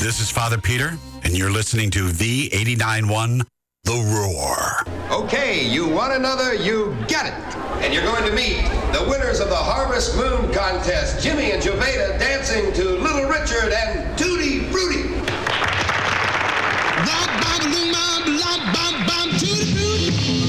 This is Father Peter, and you're listening to the 89.1 The Roar. Okay, you want another, you get it. And you're going to meet the winners of the Harvest Moon Contest, Jimmy and Jovita dancing to Little Richard and Tutti Frutti.